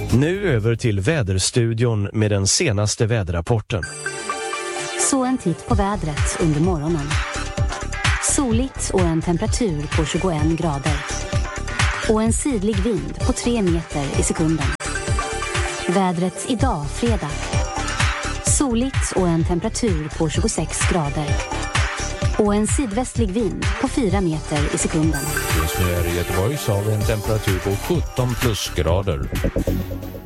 Nu över till väderstudion med den senaste väderrapporten. Så en titt på vädret under morgonen. Soligt och en temperatur på 21 grader. Och en sidlig vind på 3 meter i sekunden. Vädret idag, fredag. Soligt och en temperatur på 26 grader. Och en sydvästlig vind på 4 meter i sekunden. Just nu är det Göteborg så har vi en temperatur på 17 plusgrader.